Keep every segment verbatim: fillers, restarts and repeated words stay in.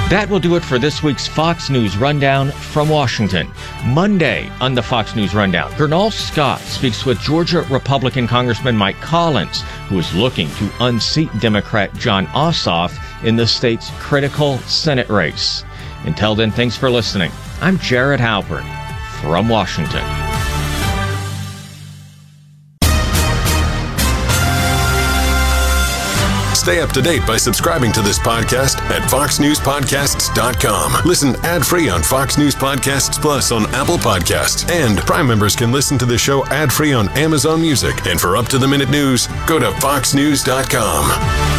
That will do it for this week's Fox News Rundown from Washington. Monday on the Fox News Rundown, Gernal Scott speaks with Georgia Republican Congressman Mike Collins, who is looking to unseat Democrat Jon Ossoff in the state's critical Senate race. Until then, thanks for listening. I'm Jared Halpern from Washington. Stay up to date by subscribing to this podcast at fox news podcasts dot com. Listen ad-free on Fox News Podcasts Plus on Apple Podcasts. And Prime members can listen to the show ad-free on Amazon Music. And for up-to-the-minute news, go to fox news dot com.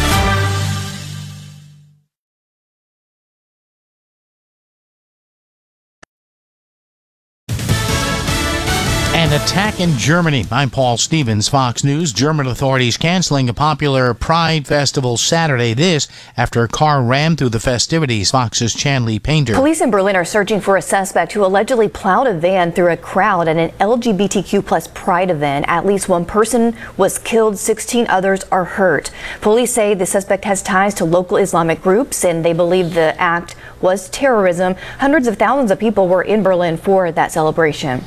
An attack in Germany. I'm Paul Stevens, Fox News. German authorities canceling a popular Pride festival Saturday. This after a car rammed through the festivities. Fox's Chanley Painter. Police in Berlin are searching for a suspect who allegedly plowed a van through a crowd at an L G B T Q plus Pride event. At least one person was killed, sixteen others are hurt. Police say the suspect has ties to local Islamic groups and they believe the act was terrorism. Hundreds of thousands of people were in Berlin for that celebration.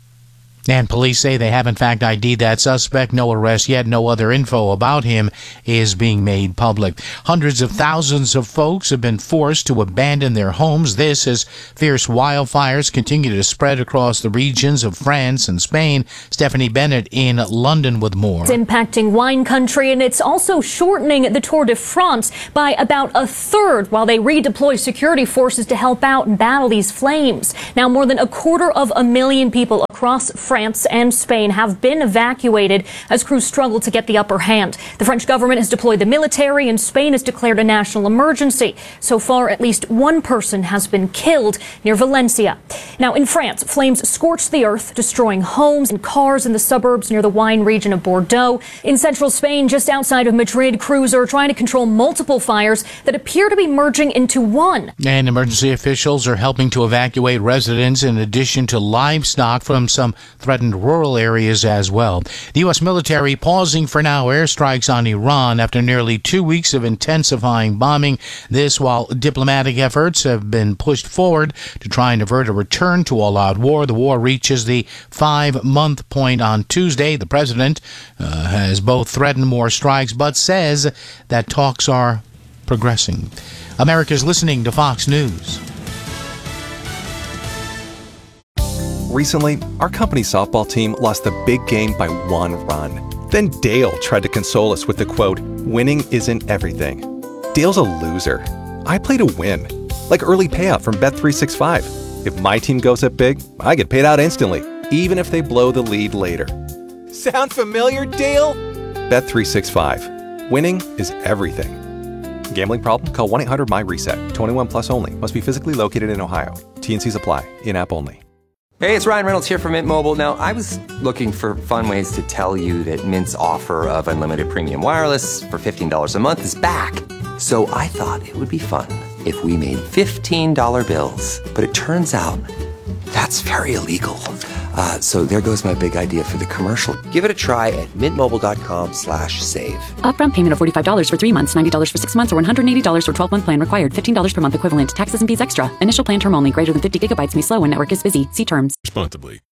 And police say they have in fact I D'd that suspect. No arrest yet. No other info about him is being made public. Hundreds of thousands of folks have been forced to abandon their homes. This as fierce wildfires continue to spread across the regions of France and Spain. Stephanie Bennett in London with more. It's impacting wine country, and it's also shortening the Tour de France by about a third while they redeploy security forces to help out and battle these flames. Now more than a quarter of a million people across France and Spain have been evacuated as crews struggle to get the upper hand. The French government has deployed the military and Spain has declared a national emergency. So far, at least one person has been killed near Valencia. Now, in France, flames scorched the earth, destroying homes and cars in the suburbs near the wine region of Bordeaux. In central Spain, just outside of Madrid, crews are trying to control multiple fires that appear to be merging into one. And emergency officials are helping to evacuate residents in addition to livestock from some threatened rural areas as well. The U S military pausing for now airstrikes on Iran after nearly two weeks of intensifying bombing. This while diplomatic efforts have been pushed forward to try and avert a return to all-out war. The war reaches the five-month point on Tuesday. The president uh, has both threatened more strikes but says that talks are progressing. America's listening to Fox News. Recently, our company's softball team lost the big game by one run. Then Dale tried to console us with the quote, "Winning isn't everything." Dale's a loser. I play to win, like early payout from Bet three sixty-five. If my team goes up big, I get paid out instantly, even if they blow the lead later. Sound familiar, Dale? Bet three sixty-five. Winning is everything. Gambling problem? Call one eight hundred M Y reset. twenty-one plus only. Must be physically located in Ohio. T and Cs apply. In-app only. Hey, it's Ryan Reynolds here from Mint Mobile. Now, I was looking for fun ways to tell you that Mint's offer of unlimited premium wireless for fifteen dollars a month is back. So I thought it would be fun if we made fifteen dollar bills. But it turns out that's very illegal. Uh, so there goes my big idea for the commercial. Give it a try at mintmobile.com slash save. Upfront payment of forty-five dollars for three months, ninety dollars for six months, or one hundred eighty dollars for twelve-month plan required. fifteen dollars per month equivalent. Taxes and fees extra. Initial plan term only. Greater than fifty gigabytes may slow when network is busy. See terms. Responsibly.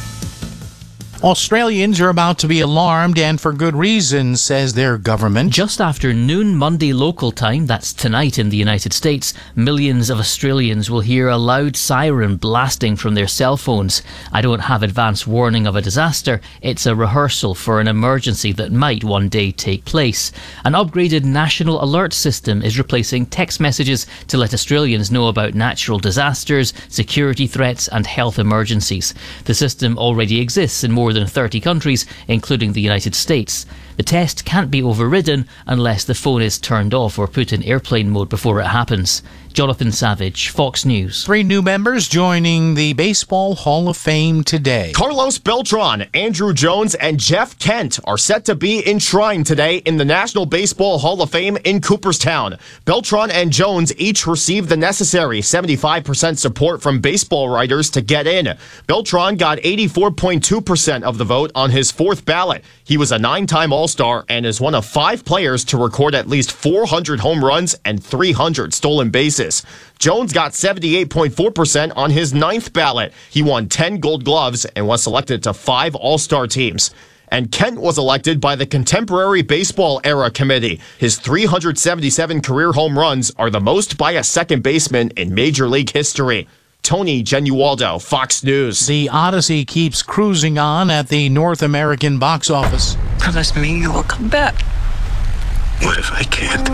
Australians are about to be alarmed, and for good reason, says their government. Just after noon Monday local time, that's tonight in the United States, millions of Australians will hear a loud siren blasting from their cell phones. I don't have advance warning of a disaster. It's a rehearsal for an emergency that might one day take place. An upgraded national alert system is replacing text messages to let Australians know about natural disasters, security threats and health emergencies. The system already exists in more than thirty countries, including the United States. The test can't be overridden unless the phone is turned off or put in airplane mode before it happens. Jonathan Savage, Fox News. Three new members joining the Baseball Hall of Fame today. Carlos Beltran, Andrew Jones, and Jeff Kent are set to be enshrined today in the National Baseball Hall of Fame in Cooperstown. Beltran and Jones each received the necessary seventy-five percent support from baseball writers to get in. Beltran got eighty-four point two percent of the vote on his fourth ballot. He was a nine-time All All-Star and is one of five players to record at least four hundred home runs and three hundred stolen bases. Jones got seventy-eight point four percent on his ninth ballot. He won ten Gold Gloves and was selected to five All-Star teams. And Kent was elected by the Contemporary Baseball Era Committee. His three hundred seventy-seven career home runs are the most by a second baseman in Major League history. Tony Genualdo, Fox News. The Odyssey keeps cruising on at the North American box office. Promise me you will come back. What if I can't?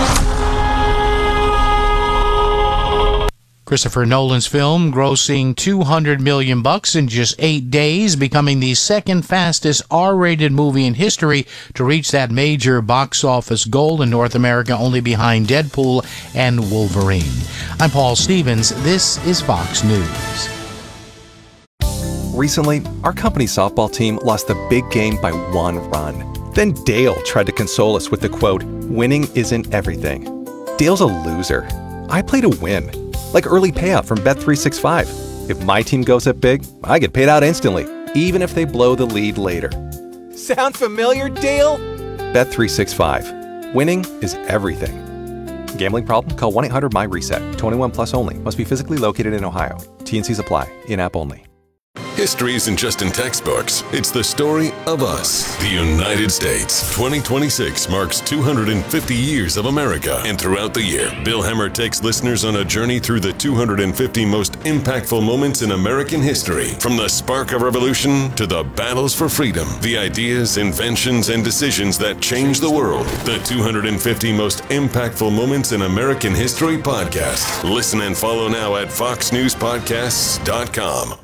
Christopher Nolan's film grossing two hundred million bucks in just eight days, becoming the second fastest R-rated movie in history to reach that major box office goal in North America, only behind Deadpool and Wolverine. I'm Paul Stevens. This is Fox News. Recently, our company softball team lost the big game by one run. Then Dale tried to console us with the quote, "Winning isn't everything." Dale's a loser. I play to win. Like early payout from Bet three sixty-five. If my team goes up big, I get paid out instantly, even if they blow the lead later. Sound familiar, Dale? Bet three sixty-five. Winning is everything. Gambling problem? Call one eight hundred my reset. twenty-one plus only. Must be physically located in Ohio. T N Cs apply. In-app only. History isn't just in textbooks. It's the story of us, the United States. twenty twenty-six marks two hundred fifty years of America. And throughout the year, Bill Hemmer takes listeners on a journey through the two hundred fifty most impactful moments in American history. From the spark of revolution to the battles for freedom, the ideas, inventions, and decisions that changed the world. The two hundred fifty most impactful moments in American history podcast. Listen and follow now at fox news podcasts dot com.